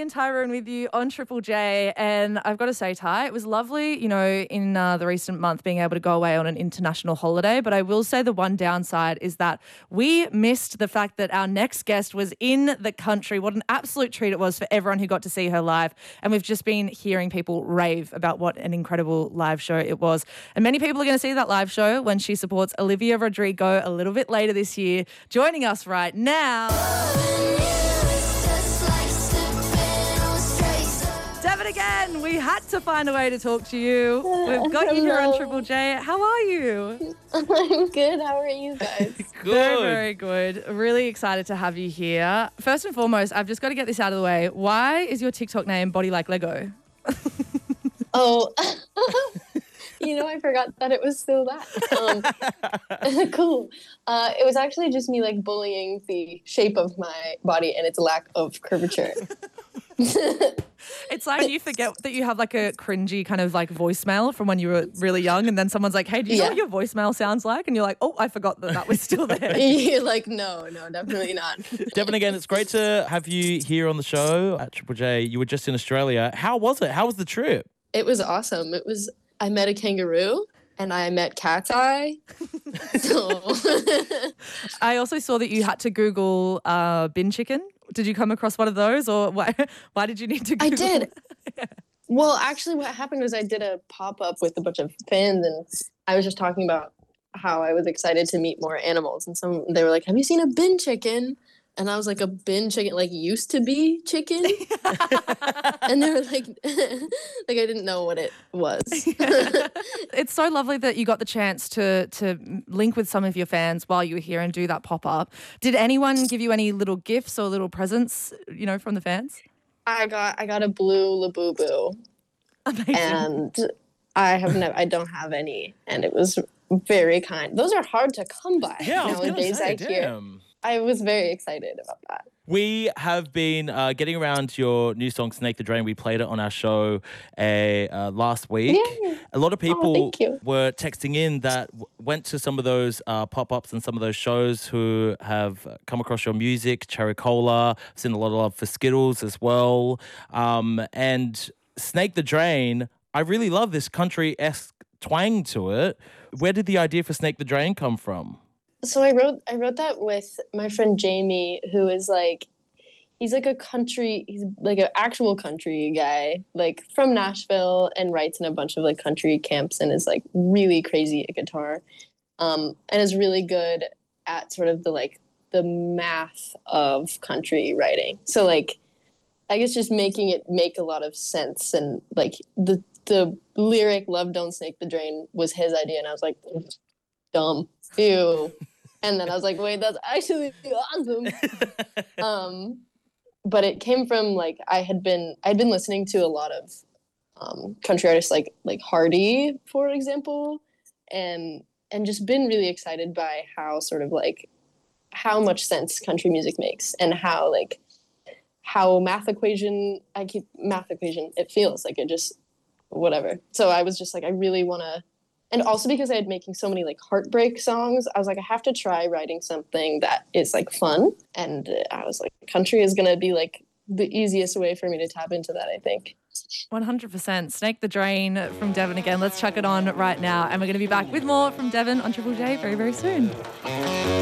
and Tyrone with you on Triple J. And I've got to say, Ty, it was lovely, you know, in the recent month being able to go away on an international holiday. But I will say the one downside is that we missed the fact that our next guest was in the country. What an absolute treat it was for everyone who got to see her live. And we've just been hearing people rave about what an incredible live show it was. And many people are going to see that live show when she supports Olivia Rodrigo a little bit later this year. Joining us right now, Devin again. We had to find a way to talk to you. We've got you here on Triple J. How are you? I'm good. How are you guys? Good. Very, very good. Really excited to have you here. First and foremost, I've just got to get this out of the way. Why is your TikTok name Body Like Lego? Oh, I forgot that it was still that. Cool. It was actually just me like bullying the shape of my body and its lack of curvature. It's like you forget that you have like a cringy kind of like voicemail from when you were really young, and then someone's like, hey, do you know what your voicemail sounds like? And you're like, oh, I forgot that was still there. You're like, no, definitely not. Devin, again, it's great to have you here on the show at Triple J. You were just in Australia. How was it? How was the trip? It was awesome. I met a kangaroo and I met Cat's Eye. So I also saw that you had to Google bin chicken. Did you come across one of those, or why did you need to Google? I did. Well, actually what happened was I did a pop-up with a bunch of fans, and I was just talking about how I was excited to meet more animals, and they were like, have you seen a bin chicken? And I was like, a bin chicken, like used to be chicken? And they were like, like I didn't know what it was. It's so lovely that you got the chance to link with some of your fans while you were here and do that pop-up. Did anyone give you any little gifts or little presents, from the fans? I got a blue Labubu. Amazing. And I don't have any. And it was very kind. Those are hard to come by nowadays, I hear. I was very excited about that. We have been getting around to your new song, Snake the Drain. We played it on our show last week. Yay. A lot of people thank you. were texting in that went to some of those pop-ups and some of those shows who have come across your music, Cherry Cola. I've seen a lot of love for Skittles as well. And Snake the Drain, I really love this country-esque twang to it. Where did the idea for Snake the Drain come from? So I wrote that with my friend Jamie, who is like, he's like an actual country guy, like from Nashville, and writes in a bunch of like country camps and is like really crazy at guitar, and is really good at sort of the math of country writing. So like, I guess just making it make a lot of sense, and like the lyric "Love Don't Snake the Drain" was his idea, and I was like, dumb, ew. And then I was like, wait, that's actually awesome. But it came from like I'd been listening to a lot of country artists like Hardy, for example, and just been really excited by how sort of like how much sense country music makes, and how math equation it feels like it just whatever. So I was just like, I really want to. And also because I had making so many like heartbreak songs, I was like, I have to try writing something that is like fun. And I was like, country is going to be like the easiest way for me to tap into that, I think. 100%. Snake the Drain from Devin again. Let's chuck it on right now. And we're going to be back with more from Devin on Triple J very, very soon.